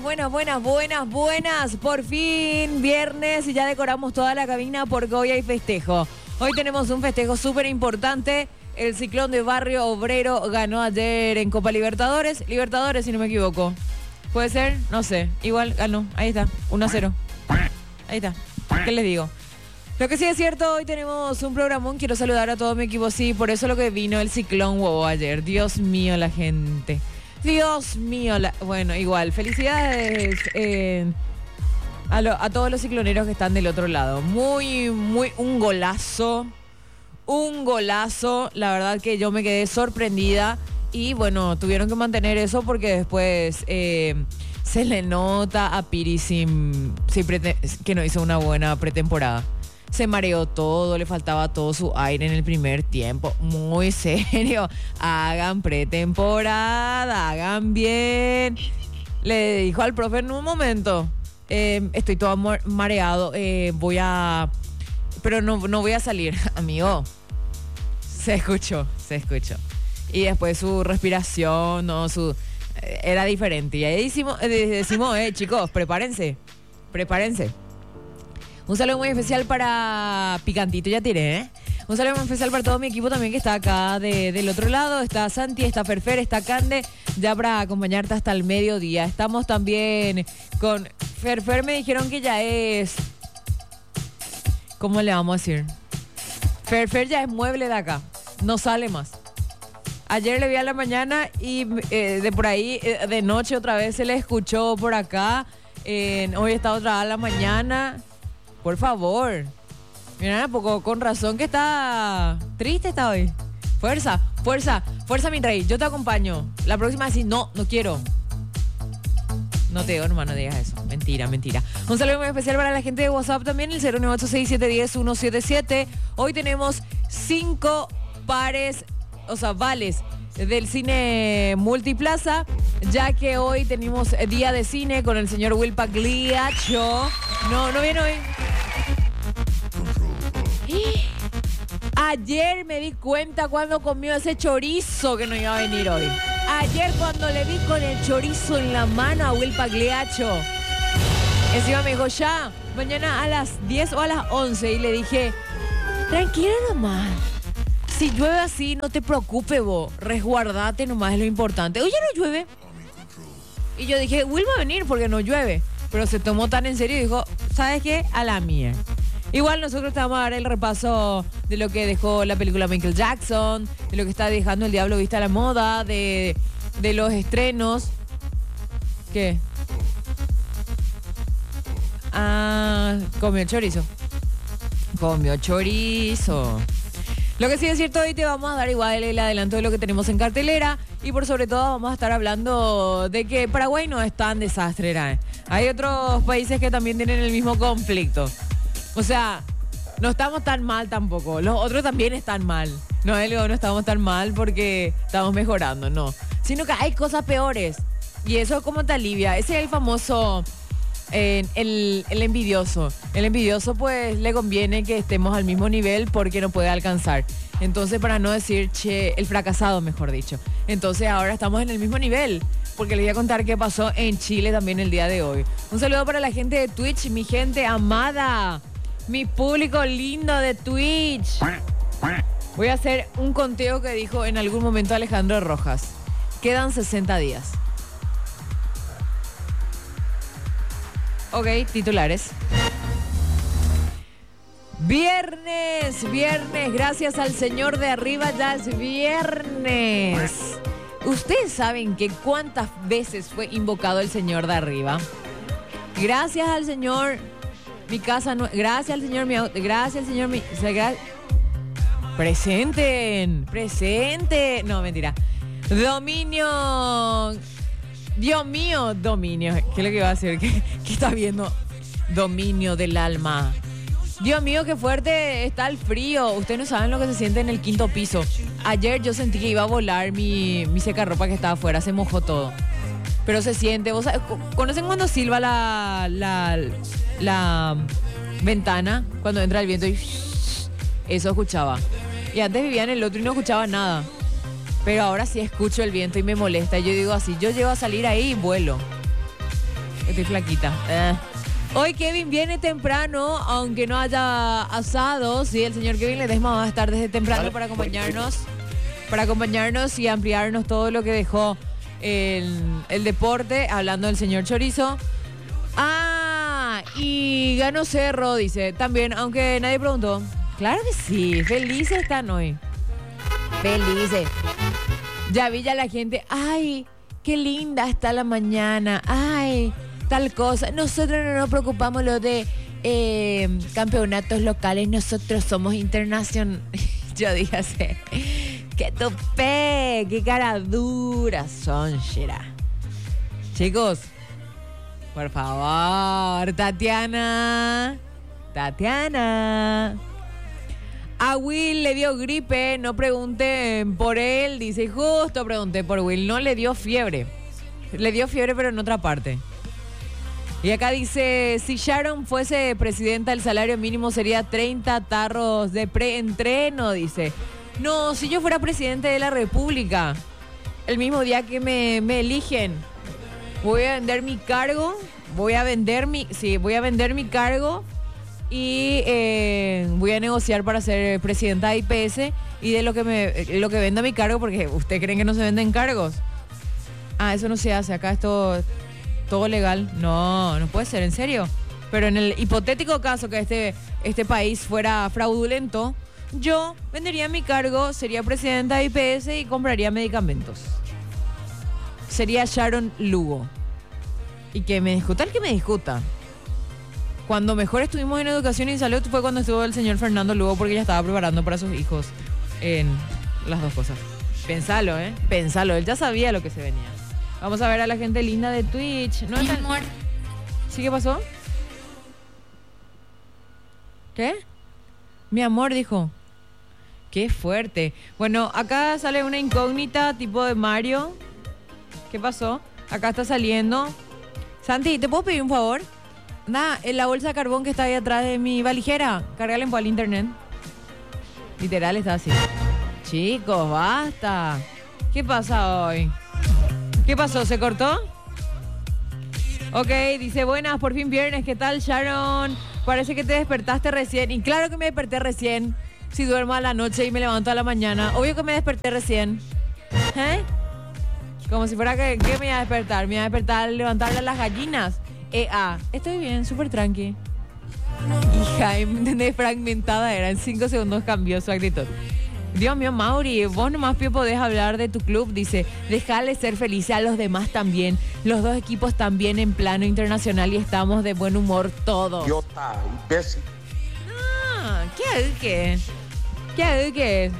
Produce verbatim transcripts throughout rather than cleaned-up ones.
buenas, buenas, buenas, buenas. Por fin, viernes y ya decoramos toda la cabina porque hoy hay festejo. Hoy tenemos un festejo súper importante. El Ciclón de Barrio Obrero ganó ayer en Copa Libertadores. Libertadores, si no me equivoco. ¿Puede ser? No sé. Igual ganó. Ahí está. uno a cero. Ahí está. ¿Qué les digo? Lo que sí es cierto, hoy tenemos un programón. Quiero saludar a todo mi equipo. Sí, por eso lo que vino el Ciclón Wow ayer. Dios mío, la gente. Dios mío, la... bueno, igual, felicidades eh, a, lo, a todos los cicloneros que están del otro lado. Muy, muy, un golazo, un golazo, la verdad que yo me quedé sorprendida y bueno, tuvieron que mantener eso porque después eh, se le nota a Piri sin, sin prete- que no hizo una buena pretemporada. Se mareó todo, le faltaba todo su aire en el primer tiempo. Muy serio. Hagan pretemporada, hagan bien. Le dijo al profe en un momento, eh, estoy todo mareado, eh, voy a... Pero no, no voy a salir, amigo. Se escuchó, se escuchó. Y después su respiración, no, su... Eh, era diferente. Y ahí decimos, eh, decimos eh, chicos, prepárense, prepárense. Un saludo muy especial para Picantito, ya tiré, ¿eh? Un saludo muy especial para todo mi equipo también que está acá de, del otro lado. Está Santi, está Ferfer, está Cande, ya para acompañarte hasta el mediodía. Estamos también con Ferfer, me dijeron que ya es... ¿Cómo le vamos a decir? Ferfer ya es mueble de acá, no sale más. Ayer le vi a la mañana y eh, de por ahí, eh, de noche otra vez se le escuchó por acá. Eh, hoy está otra vez a la mañana... Por favor. Mira, poco con razón que está triste está hoy. Fuerza, fuerza, fuerza mi rey. Yo te acompaño. La próxima decís, no, no quiero. No te digo, hermano, no digas eso. Mentira, mentira. Un saludo muy especial para la gente de WhatsApp también, el cero nueve ocho seis siete uno cero uno siete siete. Hoy tenemos cinco pares, o sea, vales del cine Multiplaza, ya que hoy tenemos día de cine con el señor Will Pagliaccio. No, no viene hoy. Ayer me di cuenta cuando comió ese chorizo que no iba a venir hoy. Ayer cuando le vi con el chorizo en la mano a Will Pagliaccio. Encima me dijo, ya, mañana a las diez o a las once. Y le dije, tranquila nomás. Si llueve así, no te preocupes vos. Resguardate nomás, es lo importante. Hoy ya no llueve. Y yo dije, Will va a venir porque no llueve. Pero se tomó tan en serio y dijo, ¿sabes qué? A la mía. Igual nosotros te vamos a dar el repaso de lo que dejó la película Michael Jackson, de lo que está dejando El Diablo Viste a la Moda, de, de los estrenos. ¿Qué? Ah, comió chorizo. Comió chorizo. Lo que sí es cierto, hoy te vamos a dar igual el adelanto de lo que tenemos en cartelera y por sobre todo vamos a estar hablando de que Paraguay no es tan desastre, ¿eh? Hay otros países que también tienen el mismo conflicto. O sea, no estamos tan mal tampoco. Los otros también están mal. No, no estamos tan mal porque estamos mejorando, no. Sino que hay cosas peores. Y eso como te alivia. Ese es el famoso... Eh, el, el envidioso. El envidioso pues le conviene que estemos al mismo nivel porque no puede alcanzar. Entonces, para no decir, che, el fracasado, mejor dicho. Entonces ahora estamos en el mismo nivel. Porque les voy a contar qué pasó en Chile también el día de hoy. Un saludo para la gente de Twitch, mi gente amada. Mi público lindo de Twitch. Voy a hacer un conteo que dijo en algún momento Alejandro Rojas. Quedan sesenta días. Ok, titulares. Viernes, viernes, gracias al señor de arriba ya es viernes. ¿Ustedes saben que cuántas veces fue invocado el señor de arriba? Gracias al señor, mi casa, no, gracias al señor, mi auto, gracias al señor, mi... O sea, gra- presenten, presenten. No, mentira. Dominio... Dios mío, dominio. ¿Qué es lo que iba a decir? ¿Qué, qué está viendo? Dominio del alma. Dios mío, qué fuerte está el frío. Ustedes no saben lo que se siente en el quinto piso. Ayer yo sentí que iba a volar mi, mi secarropa que estaba afuera. Se mojó todo. Pero se siente. ¿Vos sabés, conocen cuando silba la, la, la ventana? Cuando entra el viento y... Eso escuchaba. Y antes vivía en el otro y no escuchaba nada. Pero ahora sí escucho el viento y me molesta. Yo digo así, yo llego a salir ahí y vuelo. Estoy flaquita. Eh. Hoy Kevin viene temprano, aunque no haya asado. Sí, el señor Kevin Ledesma va a estar desde temprano vale. para acompañarnos. Para acompañarnos y ampliarnos todo lo que dejó el, el deporte, hablando del señor Chorizo. Ah, y ganó Cerro, dice. También, aunque nadie preguntó. Claro que sí, felices están hoy. Felices. Ya vi ya la gente, ay, qué linda está la mañana, ay, tal cosa. Nosotros no nos preocupamos lo de eh, campeonatos locales, nosotros somos internacionales. Yo dije así, qué tope, qué cara dura son, Shira. Chicos, por favor, Tatiana, Tatiana. A Will le dio gripe, no pregunten por él, dice, justo pregunté por Will, no le dio fiebre. Le dio fiebre pero en otra parte. Y acá dice, si Sharon fuese presidenta, el salario mínimo sería treinta tarros de preentreno, dice. No, si yo fuera presidente de la República, el mismo día que me, me eligen, voy a vender mi cargo, voy a vender mi, sí, voy a vender mi cargo. Y eh, voy a negociar para ser presidenta de I P S y de lo que me lo que venda mi cargo, porque ¿ustedes creen que no se venden cargos? Ah, eso no se hace, acá es todo, todo legal. No, no puede ser, en serio. Pero en el hipotético caso que este, este país fuera fraudulento, yo vendería mi cargo, sería presidenta de I P S y compraría medicamentos. Sería Sharon Lugo. Y que me discuta el que me discuta. Cuando mejor estuvimos en educación y salud fue cuando estuvo el señor Fernando Lugo, porque ya estaba preparando para sus hijos en las dos cosas. Pensalo, ¿eh? Pensalo. Él ya sabía lo que se venía. Vamos a ver a la gente linda de Twitch. ¿No? Mi amor. ¿Sí qué pasó? ¿Qué? Mi amor, dijo. Qué fuerte. Bueno, acá sale una incógnita tipo de Mario. ¿Qué pasó? Acá está saliendo. Santi, ¿te puedo pedir un favor? Nada, en la bolsa de carbón que está ahí atrás de mi valijera, cárgale por el internet. Literal está así. Chicos, basta. ¿Qué pasa hoy? ¿Qué pasó? ¿Se cortó? Ok, dice, buenas, por fin viernes. ¿Qué tal, Sharon? Parece que te despertaste recién. Y claro que me desperté recién. Si duermo a la noche y me levanto a la mañana. Obvio que me desperté recién. ¿Eh? Como si fuera que, que me iba a despertar. Me iba a despertar al levantarle a las gallinas. E A, estoy bien, súper tranqui. Hija, ¿entendés? Fragmentada era, en cinco segundos cambió su actitud. Dios mío, Mauri, vos nomás podés hablar de tu club, dice, dejale ser felices a los demás también. Los dos equipos también en plano internacional y estamos de buen humor todos. Idiota, imbécil. Ah, ¿qué qué? ¿Qué qué?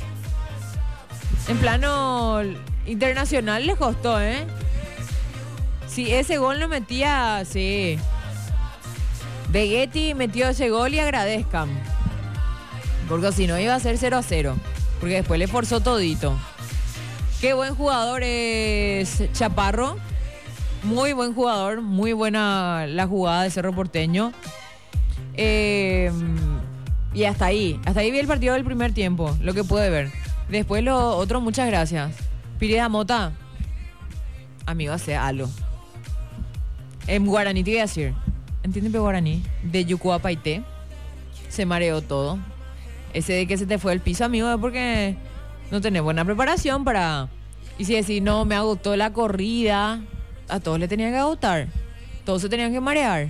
En plano internacional les costó, ¿eh? Si ese gol lo metía, sí. Vegetti metió ese gol y agradezcan. Porque si no iba a ser cero a cero. Porque después le forzó todito. Qué buen jugador es Chaparro. Muy buen jugador. Muy buena la jugada de Cerro Porteño. Eh, y hasta ahí. Hasta ahí vi el partido del primer tiempo. Lo que pude ver. Después lo otro, muchas gracias. Pirida Mota. Amigo, hace algo. En guaraní te voy a decir. ¿Entienden pe guaraní? De Yucuapaité. Se mareó todo. Ese de que se te fue el piso, amigo, es porque no tenés buena preparación para... Y si decís, no, me agotó la corrida, a todos le tenían que agotar. Todos se tenían que marear.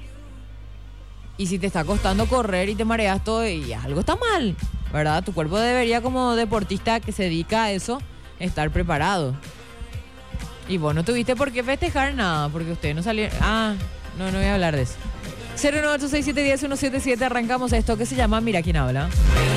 Y si te está costando correr y te mareas todo, y algo está mal, ¿verdad? Tu cuerpo debería, como deportista que se dedica a eso, estar preparado. Y vos no tuviste por qué festejar nada, porque ustedes no salieron... Ah, no, no voy a hablar de eso. cero nueve ocho seis siete uno cero uno siete siete, arrancamos esto que se llama Mira quién habla.